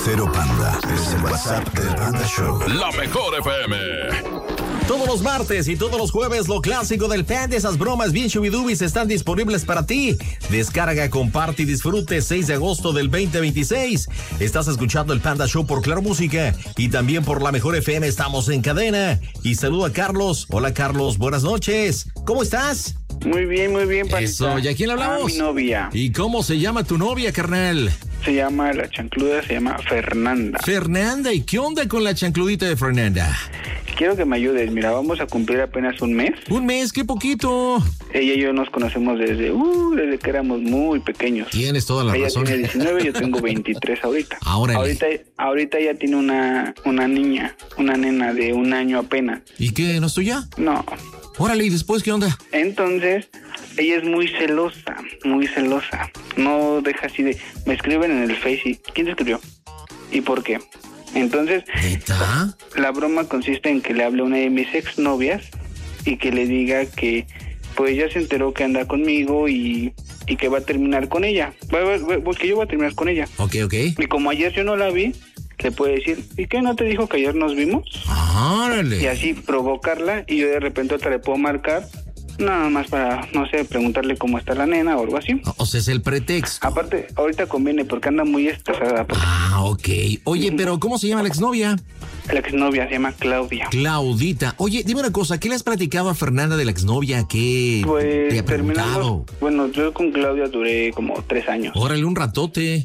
Cero Panda, es el WhatsApp del Panda Show. La mejor FM. Todos los martes y todos los jueves, lo clásico del Panda, esas bromas bien shubidubis están disponibles para ti. Descarga, comparte y disfrute 6 de agosto del 2026. Estás escuchando el Panda Show por Claro Música y también por La Mejor FM. Estamos en cadena. Y saludo a Carlos. Hola, Carlos. Buenas noches. ¿Cómo estás? Muy bien, Panita. Eso. ¿Y a quién le hablamos? A mi novia. ¿Y cómo se llama tu novia, carnal? Se llama la chancluda, se llama Fernanda. Fernanda. ¿Y qué onda con la chancludita de Fernanda? Quiero que me ayudes. Mira, vamos a cumplir apenas un mes. Un mes, qué poquito. Ella y yo nos conocemos desde que éramos muy pequeños. Tienes toda la razón. Ella tiene 19, yo tengo 23 ahorita. Ahorita ella tiene una niña, una nena de 1 año apenas. ¿Y qué? ¿No es tuya? No. Órale, ¿y después qué onda? Entonces, ella es muy celosa, muy celosa. No deja así de... Me escriben en el Face y... ¿Quién te escribió? ¿Y por qué? Entonces, ¿neta? La broma consiste en que le hable a una de mis exnovias y que le diga que pues ya se enteró que anda conmigo y que va a terminar con ella. Que yo voy a terminar con ella. Ok. Y como ayer yo no la vi, le puede decir, ¿y qué no te dijo que ayer nos vimos? ¡Órale! Y así provocarla y yo de repente otra le puedo marcar nada más para, no sé, preguntarle cómo está la nena o algo así. O sea, es el pretexto. Aparte, ahorita conviene porque anda muy estresada. Ok. Oye, pero ¿cómo se llama la exnovia? La exnovia se llama Claudia. Claudita. Oye, dime una cosa, ¿qué le has platicado a Fernanda de la exnovia? ¿Qué pues, te ha preguntado? Bueno, yo con Claudia duré como 3 años. Órale, un ratote.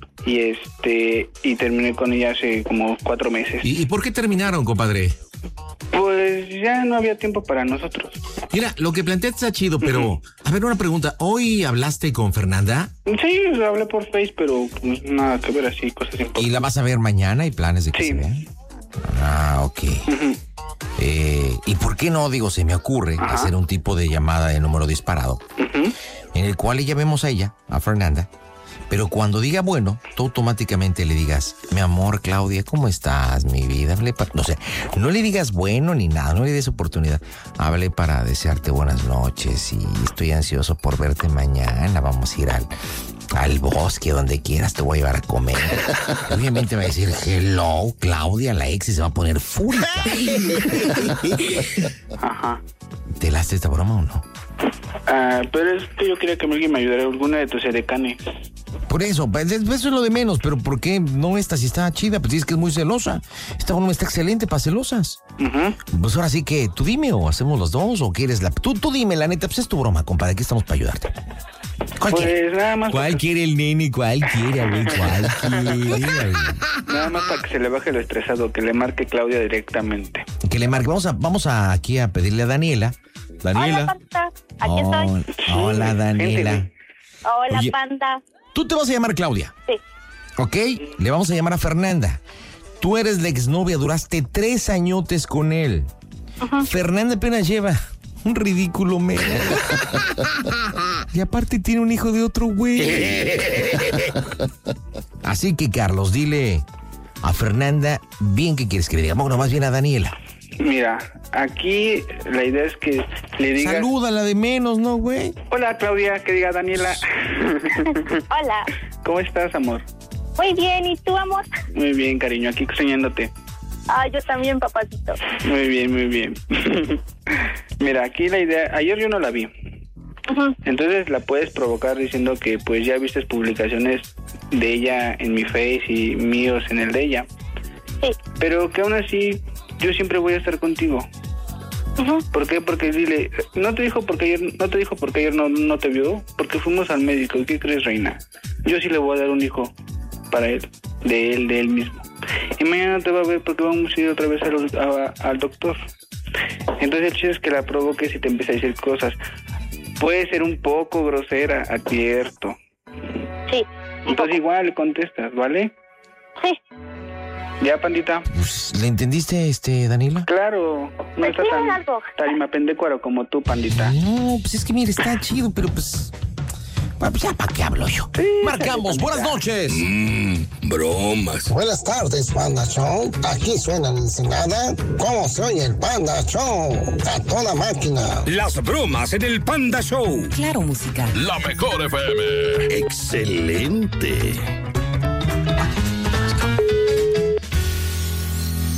Y terminé con ella hace como 4 meses. ¿Y por qué terminaron, compadre? Pues ya no había tiempo para nosotros. Mira, lo que planteaste está chido, pero... A ver, una pregunta. ¿Hoy hablaste con Fernanda? Sí, hablé por Face, pero pues nada que ver así, cosas importantes. ¿Y la vas a ver mañana? ¿Hay planes de que se vean? Ok. ¿Y por qué no, se me ocurre hacer un tipo de llamada de número disparado en el cual llamemos a ella, a Fernanda, pero cuando diga bueno, tú automáticamente le digas, mi amor, Claudia, ¿cómo estás, mi vida? No le digas bueno ni nada, no le des oportunidad. Hable para desearte buenas noches y estoy ansioso por verte mañana. Vamos a ir al bosque, donde quieras, te voy a llevar a comer. Obviamente va a decir, hello, Claudia, la ex, y se va a poner fúrica. Ajá. ¿Te late esta broma o no? Pero es que yo quería que alguien me ayudara, alguna de tus edecanes. Por eso es lo de menos, pero ¿por qué no esta si está chida? Pues dices que es muy celosa. Esta broma está excelente para celosas. Pues ahora sí que tú dime, o hacemos los dos, o quieres la... Tú dime, la neta, pues es tu broma, compadre, aquí estamos para ayudarte. ¿Cuál quiere? Nada más. ¿Cuál quiere el nene? ¿Cuál quiere, güey? ¿Cuál quiere? Nada más para que se le baje lo estresado, que le marque Claudia directamente. Que le marque. Vamos aquí a pedirle a Daniela. Hola, Panda. Aquí estoy. Hola, Daniela. Hola, Oye, Panda. Tú te vas a llamar Claudia. Sí. ¿Ok? Le vamos a llamar a Fernanda. Tú eres la exnovia, duraste 3 añotes con él. Fernanda apenas lleva un ridículo menos. Y aparte tiene un hijo de otro güey. Así que, Carlos, dile a Fernanda bien qué quieres que le diga. Bueno, más bien a Daniela. Mira, aquí la idea es que le digas... Salúdala de menos, ¿no, güey? Hola, Claudia, que diga Daniela. Hola. ¿Cómo estás, amor? Muy bien, ¿y tú, amor? Muy bien, cariño, aquí extrañándote. Yo también, papacito. Muy bien, muy bien. Mira, aquí la idea... Ayer yo no la vi. Entonces la puedes provocar diciendo que pues ya viste publicaciones de ella en mi Face y míos en el de ella. Sí. Pero que aún así yo siempre voy a estar contigo. ¿Por qué? Porque dile, no te dijo porque ayer no te vio, porque fuimos al médico. ¿Y qué crees, reina? Yo sí le voy a dar un hijo para él, de él mismo. Y mañana te va a ver porque vamos a ir otra vez al doctor. Entonces el chiste es que la provoques y te empieza a decir cosas. Puede ser un poco grosera, advierto. Sí. Entonces igual le contestas, ¿vale? Sí. ¿Ya, pandita? Pues, ¿le entendiste, Daniela? Claro. No está tan tarimapendecuaro como tú, pandita. No, pues es que mira, está chido, pero pues... Bueno, pues ya, ¿para qué hablo yo? Sí, marcamos, buenas noches. Bromas. Buenas tardes, Panda Show. Aquí suena la Ensenada. ¿Cómo se oye el Panda Show? A toda máquina. Las bromas en el Panda Show. Claro Música. La Mejor FM. Excelente.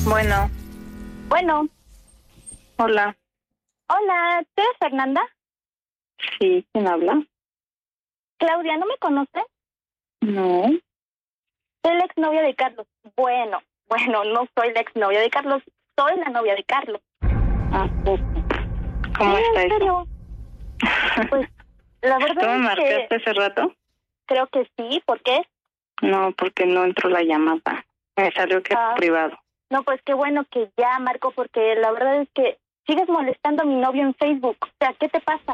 Bueno. Bueno. Hola. Hola, ¿tú eres Fernanda? Sí, ¿quién habla? Claudia, ¿no me conoces? No. Soy la exnovia de Carlos. Bueno, no soy la exnovia de Carlos, soy la novia de Carlos. Ah, pues. ¿Cómo sí, está en serio. Pues, la verdad ¿Tú me es marcaste que hace rato? creo que sí, ¿por qué? No, porque no entró la llamada. Me salió que es privado. No, pues qué bueno que ya marco, porque la verdad es que sigues molestando a mi novio en Facebook. O sea, ¿qué te pasa?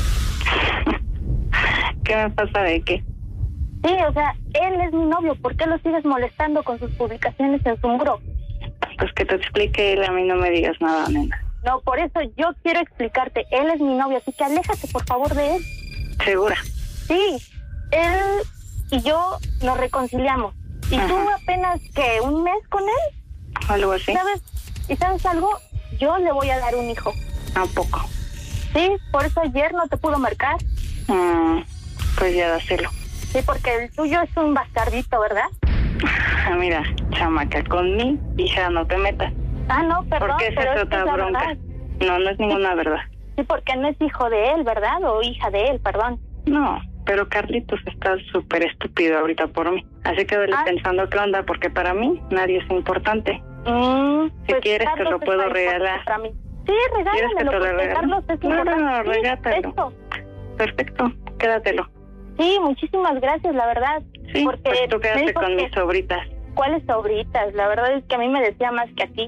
¿Qué me pasa de qué? Sí, o sea, él es mi novio. ¿Por qué lo sigues molestando con sus publicaciones en su muro? Pues que te explique él, a mí no me digas nada, nena. No, por eso yo quiero explicarte. Él es mi novio, así que aléjate, por favor, de él. ¿Segura? Sí, él y yo nos reconciliamos. Y tú apenas, ¿qué? ¿Un mes con él? Algo así. ¿Sabes? ¿Y sabes algo? Yo le voy a dar un hijo. ¿A poco? Sí, por eso ayer no te pudo marcar. Pues ya dáselo. Sí, porque el tuyo es un bastardito, ¿verdad? Mira, chamaca, con mi hija no te metas. Ah, no, perdón, porque esa pero es es que otra es la bronca. verdad. No es ninguna verdad. Sí, porque no es hijo de él, ¿verdad? O hija de él, perdón. No, pero Carlitos está súper estúpido ahorita por mí. Así que vele pensando qué onda, porque para mí nadie es importante. Si quieres te lo puedo regalar. Para mí. Sí, regálamelo, porque Carlos es importante. No, regátalo. Esto. Perfecto, quédatelo. Sí, muchísimas gracias, la verdad. Sí, porque pues tú quédate con mis sobritas. ¿Cuáles sobritas? La verdad es que a mí me decía más que a ti.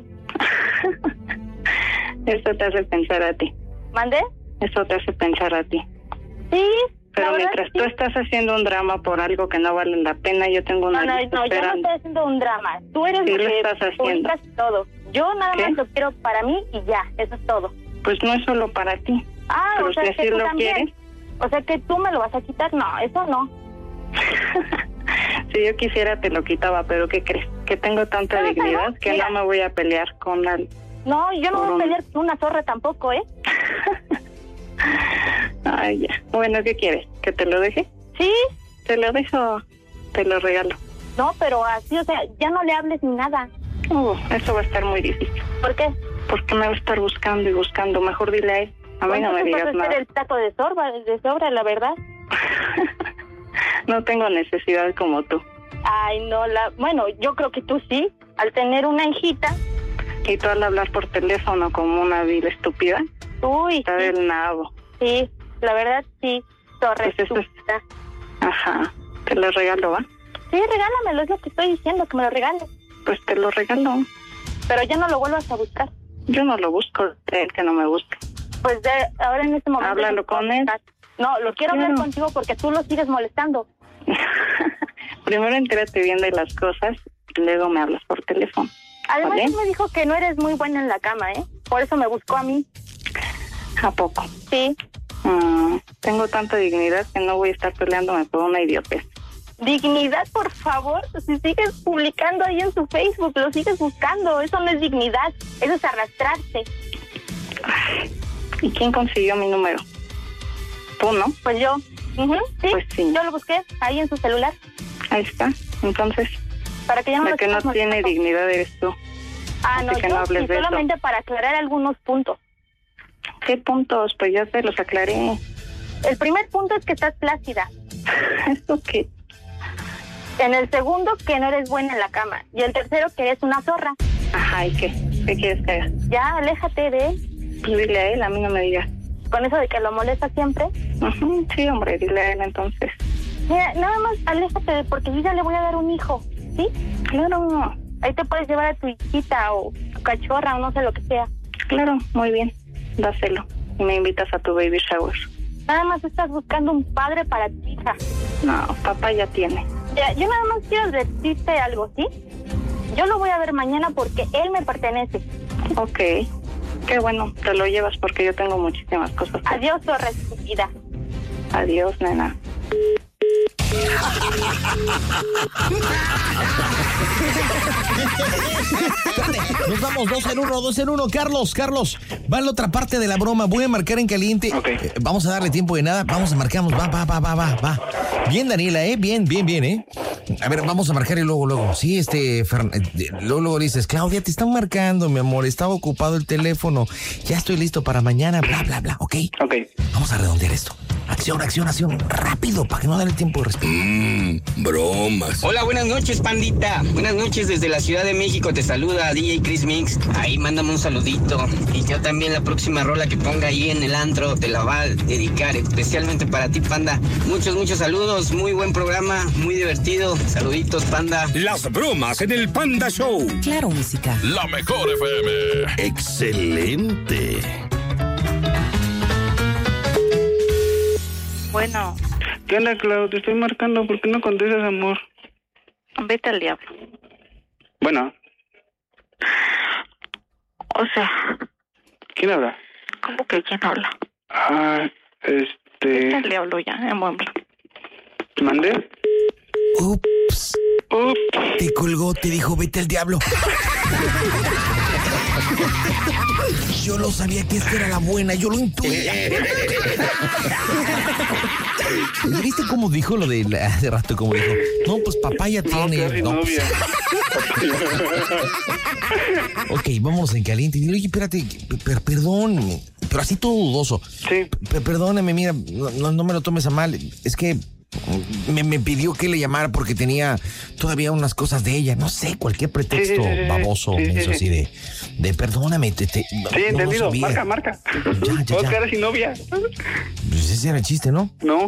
Eso te hace pensar a ti. ¿Mande? Eso te hace pensar a ti. Sí. Pero mientras tú estás haciendo un drama por algo que no vale la pena, yo tengo una lista No, yo no estoy haciendo un drama. Tú eres sí, lo que estás haciendo. Todo. Yo nada más lo quiero para mí y ya, eso es todo. Pues no es solo para ti. Pero o sea, si así lo quieres. O sea que tú me lo vas a quitar. No, eso no. Si yo quisiera te lo quitaba, pero ¿qué crees? Que tengo tanta dignidad que no me voy a pelear con alguien. No, yo no voy a pelear con una zorra tampoco, ¿eh? Ay, ya. Bueno, ¿qué quieres? ¿Que te lo deje? Sí. Te lo dejo, te lo regalo. No, pero así, o sea, ya no le hables ni nada. Eso va a estar muy difícil. ¿Por qué? Porque me va a estar buscando y buscando. Mejor dile a él. A mí no me digas nada. Ser el plato de sobra, la verdad. No tengo necesidad como tú. Ay, no, bueno, yo creo que tú sí, al tener una hijita. Y tú al hablar por teléfono como una vil estúpida. Uy, está del nabo. Sí, la verdad sí, torre estúpida. Ajá, te lo regalo, ¿va? Sí, regálamelo, es lo que estoy diciendo, que me lo regales. Pues te lo regalo. Pero ya no lo vuelvas a buscar. Yo no lo busco, él que no me busque. Pues ahora en este momento... Háblalo con él. No, lo quiero hablar contigo porque tú lo sigues molestando. Primero entérate bien de las cosas, y luego me hablas por teléfono. Además, ¿vale? Él me dijo que no eres muy buena en la cama, ¿eh? Por eso me buscó a mí. ¿A poco? Sí. Tengo tanta dignidad que no voy a estar peleándome por una idiotez. Dignidad, por favor. Si sigues publicando ahí en su Facebook, lo sigues buscando. Eso no es dignidad, eso es arrastrarse. ¿Y quién consiguió mi número? ¿Tú, no? Pues yo. Sí, pues sí. Yo lo busqué ahí en su celular. Ahí está. Entonces, para que ya no la que no tiene dignidad eres tú. No, que no hables de solamente eso. Para aclarar algunos puntos. ¿Qué puntos? Pues ya te los aclaré. El primer punto es que estás plácida. ¿Esto qué? En el segundo, que no eres buena en la cama. Y el tercero, que eres una zorra. Ajá, ¿y qué? ¿Qué quieres que haga? Ya, aléjate de él. Pues dile a él, a mí no me digas. ¿Con eso de que lo molesta siempre? Sí, hombre, dile a él entonces. Mira, nada más aléjate, porque yo ya le voy a dar un hijo, ¿sí? Claro. Ahí te puedes llevar a tu hijita o tu cachorra o no sé lo que sea. Claro, muy bien. Dáselo. Y me invitas a tu baby shower. Nada más estás buscando un padre para tu hija. No, papá ya tiene. Ya, yo nada más quiero decirte algo, ¿sí? Yo lo voy a ver mañana porque él me pertenece. Ok. Qué bueno, te lo llevas porque yo tengo muchísimas cosas. Adiós, zorra estúpida. Adiós, nena. Nos vamos 2 en 1. Carlos, va a la otra parte de la broma. Voy a marcar en caliente. Okay. Vamos a darle tiempo de nada. Vamos a marcamos. Va. Bien, Daniela, bien, ¿eh? A ver, vamos a marcar y luego. Sí, luego dices, Claudia, te están marcando, mi amor, estaba ocupado el teléfono, ya estoy listo para mañana, bla, bla, bla, ¿ok? Ok. Vamos a redondear esto. Acción, rápido, para que no dé el tiempo de respirar. Bromas. Hola, buenas noches, pandita. Buenas noches desde la Ciudad de México. Te saluda DJ Chris Mix. Ahí mándame un saludito. Y yo también la próxima rola que ponga ahí en el antro te la va a dedicar especialmente para ti, panda. Muchos saludos. Muy buen programa, muy divertido. Saluditos, panda. Las bromas en el Panda Show. Claro, música. La mejor FM. Excelente. Bueno, ¿Qué onda, Clau? Te estoy marcando. ¿Por qué no contestas, amor? vete al diablo. Bueno, O sea, ¿quién habla? ¿cómo que quién habla? Vete al diablo ya, en buen plan. ¿Mandé? Ups. Te colgó, te dijo, vete al diablo. Yo lo sabía que esta era la buena, yo lo intuía. ¿Viste cómo dijo lo de hace rato? Como dijo, no, pues papá ya tiene. No, pues, novia. ok, vámonos en caliente. Dile, oye, espérate, perdón, pero así todo dudoso. Sí. Perdóname, mira, no me lo tomes a mal. Es que me pidió que le llamara porque tenía todavía unas cosas de ella. No sé, cualquier pretexto baboso, menso, así de perdóname. Sí, entendido. Marca. Ya. ¿Puedo quedar sin novia? Pues ese era el chiste, ¿no? No.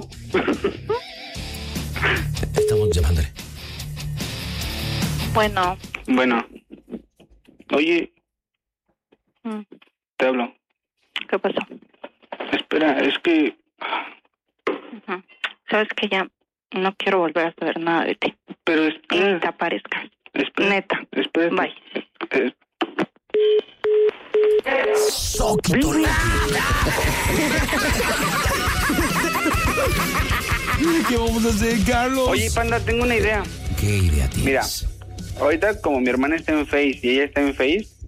Estamos llamándole. Bueno. Oye, te hablo. ¿Qué pasó? Espera, es que... Sabes que ya no quiero volver a saber nada de ti. Pero Ni espera. te aparezcas. Espera. Neta. Espera. Bye. Soquito. ¿Qué vamos a hacer, Carlos? Oye, panda, tengo una idea. ¿Qué idea tienes? Mira, ahorita como mi hermana está en Face y ella está en Face,